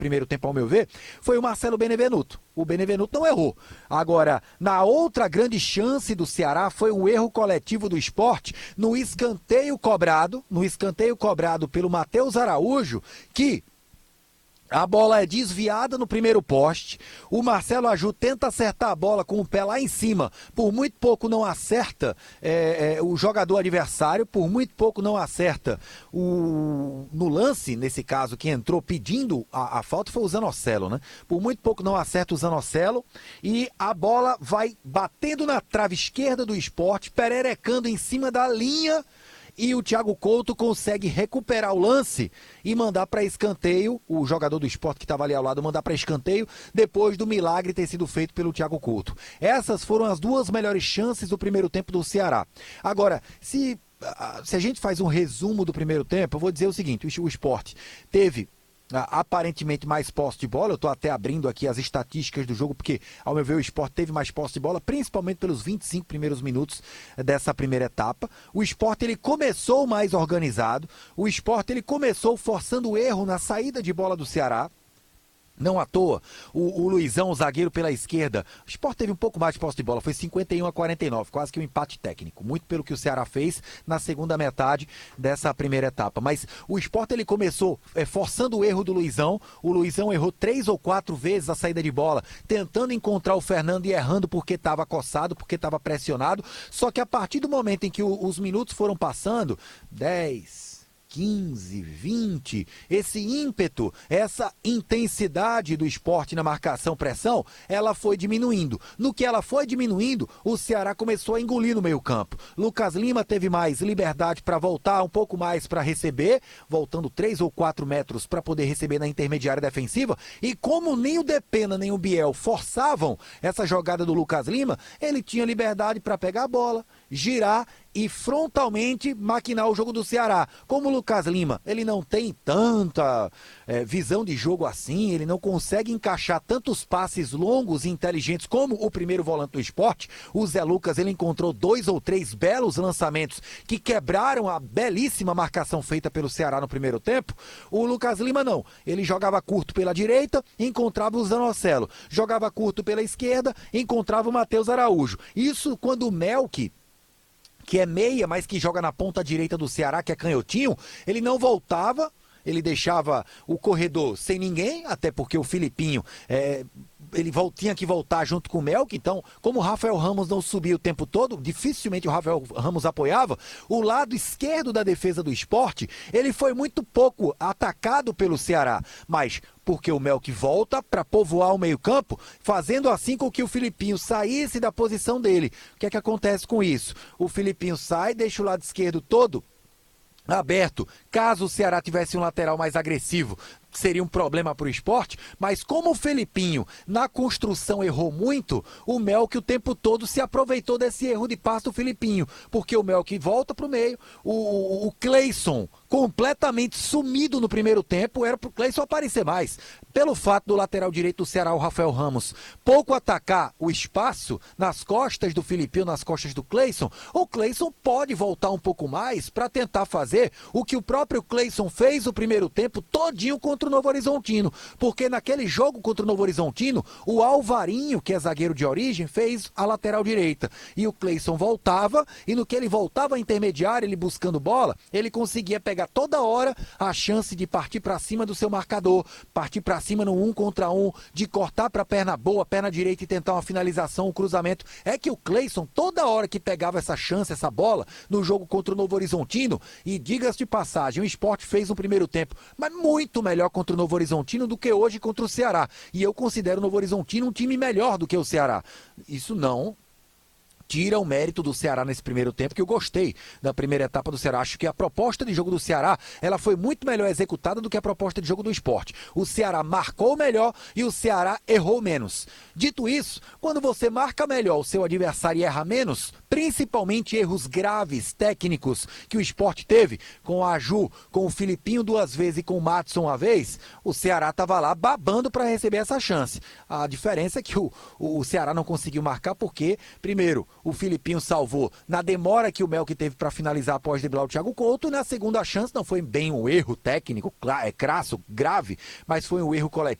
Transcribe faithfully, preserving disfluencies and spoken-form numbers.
primeiro tempo, ao meu ver, foi o Marcelo Benevenuto. O Benevenuto não errou. Agora, na outra grande chance do Ceará foi um erro coletivo do Sport no escanteio cobrado, no escanteio cobrado pelo Matheus Araújo, que a bola é desviada no primeiro poste, o Marcelo Aju tenta acertar a bola com o pé lá em cima, por muito pouco não acerta é, é, o jogador adversário, por muito pouco não acerta o, no lance, nesse caso, que entrou pedindo a, a falta foi o Zanocelo, né? Por muito pouco não acerta o Zanocelo e a bola vai batendo na trave esquerda do Sport, pererecando em cima da linha. E o Thiago Couto consegue recuperar o lance e mandar para escanteio, o jogador do Sport que estava ali ao lado, mandar para escanteio, depois do milagre ter sido feito pelo Thiago Couto. Essas foram as duas melhores chances do primeiro tempo do Ceará. Agora, se, se a gente faz um resumo do primeiro tempo, eu vou dizer o seguinte, o Sport teve aparentemente mais posse de bola, eu estou até abrindo aqui as estatísticas do jogo, porque ao meu ver o Sport teve mais posse de bola, principalmente pelos vinte e cinco primeiros minutos dessa primeira etapa. O Sport ele começou mais organizado, o Sport ele começou forçando o erro na saída de bola do Ceará. Não à toa, o, o Luizão, o zagueiro pela esquerda, o Sport teve um pouco mais de posse de bola, foi cinquenta e um a quarenta e nove, quase que um empate técnico, muito pelo que o Ceará fez na segunda metade dessa primeira etapa. Mas o Sport ele começou é, forçando o erro do Luizão, o Luizão errou três ou quatro vezes a saída de bola, tentando encontrar o Fernando e errando porque estava coçado, porque estava pressionado, só que a partir do momento em que o, os minutos foram passando, dez... quinze, vinte, esse ímpeto, essa intensidade do Sport na marcação-pressão, ela foi diminuindo. No que ela foi diminuindo, o Ceará começou a engolir no meio-campo. Lucas Lima teve mais liberdade para voltar, um pouco mais para receber, voltando três ou quatro metros para poder receber na intermediária defensiva. E como nem o Depena nem o Biel forçavam essa jogada do Lucas Lima, ele tinha liberdade para pegar a bola, girar e frontalmente maquinar o jogo do Ceará. Como o Lucas Lima, ele não tem tanta é, visão de jogo assim, ele não consegue encaixar tantos passes longos e inteligentes como o primeiro volante do Sport, o Zé Lucas ele encontrou dois ou três belos lançamentos que quebraram a belíssima marcação feita pelo Ceará no primeiro tempo. O Lucas Lima não, ele jogava curto pela direita, encontrava o Zanocelo, jogava curto pela esquerda, encontrava o Matheus Araújo. Isso quando o Melk, que é meia, mas que joga na ponta direita do Ceará, que é canhotinho, ele não voltava, ele deixava o corredor sem ninguém, até porque o Filipinho, é, ele tinha que voltar junto com o Melk, então, como o Rafael Ramos não subia o tempo todo, dificilmente o Rafael Ramos apoiava, o lado esquerdo da defesa do Sport, ele foi muito pouco atacado pelo Ceará, mas porque o Melk volta para povoar o meio-campo, fazendo assim com que o Filipinho saísse da posição dele. O que é que acontece com isso? O Filipinho sai, deixa o lado esquerdo todo aberto, caso o Ceará tivesse um lateral mais agressivo, seria um problema para o Sport, mas como o Felipinho na construção errou muito, o Melk o tempo todo se aproveitou desse erro de passe do Felipinho, porque o Melk volta para o meio, o, o Cleison completamente sumido no primeiro tempo, era para o Cleison aparecer mais, pelo fato do lateral direito do Ceará, o Rafael Ramos, pouco atacar o espaço nas costas do Felipinho, nas costas do Cleison, o Cleison pode voltar um pouco mais para tentar fazer o que o próprio Cleison fez o primeiro tempo todinho contra o Novo Horizontino, porque naquele jogo contra o Novo Horizontino, o Alvarinho, que é zagueiro de origem, fez a lateral direita, e o Cleison voltava, e no que ele voltava a intermediária, ele buscando bola, ele conseguia pegar toda hora a chance de partir para cima do seu marcador, partir para cima no um contra um, de cortar para a perna boa, perna direita e tentar uma finalização, um cruzamento. É que o Cleison, toda hora que pegava essa chance, essa bola, no jogo contra o Novo Horizontino, e diga-se de passagem, o Sport fez um primeiro tempo, mas muito melhor contra o Novo Horizontino do que hoje contra o Ceará. E eu considero o Novo Horizontino um time melhor do que o Ceará. Isso não tira o mérito do Ceará nesse primeiro tempo, que eu gostei da primeira etapa do Ceará. Acho que a proposta de jogo do Ceará, ela foi muito melhor executada do que a proposta de jogo do Sport. O Ceará marcou melhor e o Ceará errou menos. Dito isso, quando você marca melhor o seu adversário e erra menos, principalmente erros graves, técnicos, que o Sport teve, com a Aju, com o Filipinho duas vezes e com o Matson uma vez, o Ceará estava lá babando para receber essa chance. A diferença é que o, o Ceará não conseguiu marcar porque, primeiro, o Filipinho salvou na demora que o Melk teve para finalizar após driblar o Thiago Couto. Na segunda chance, não foi bem um erro técnico, é crasso, grave, mas foi um erro coletivo.